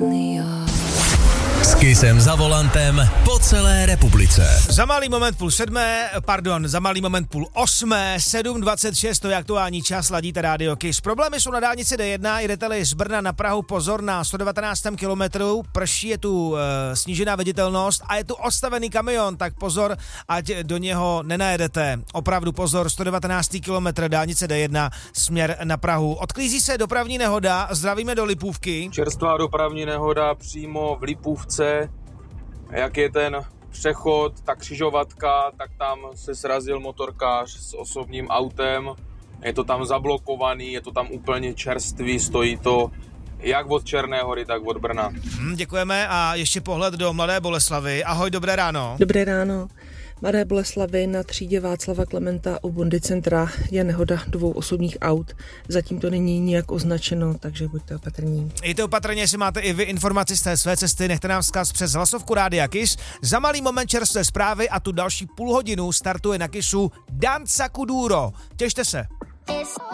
S Kissem za volantem po celé republice. Za malý moment 8:08, 7:26, to je aktuální čas, ladíte rádio Kiss. Problémy jsou na dálnici D1, jedete-li z Brna na Prahu, pozor na 119. kilometru, prší, je tu snížená viditelnost a je tu odstavený kamion, tak pozor, ať do něho nenajedete. Opravdu pozor, 119. kilometr, dálnice D1, směr na Prahu. Odklízí se dopravní nehoda, zdravíme do Lipůvky. Čerstvá dopravní nehoda přímo v Lipůvce. Jak je ten přechod, ta křižovatka, tak tam se srazil motorkář s osobním autem. Je to tam zablokovaný, je to tam úplně čerstvý, stojí to jak od Černé Hory, tak od Brna. Děkujeme a ještě pohled do Mladé Boleslavi. Ahoj, dobré ráno. Dobré ráno. Mladé Boleslavi na třídě Václava Klementa u Bondy centra je nehoda 2 osobních aut. Zatím to není nijak označeno, takže buďte opatrní. Jděte opatrně, jestli máte i vy informaci z té své cesty, nechte nám vzkaz přes hlasovku Rádia Kiss. Za malý moment čerstvé zprávy a tu další půl hodinu startuje na Kissu Danza Kuduro. Těšte se.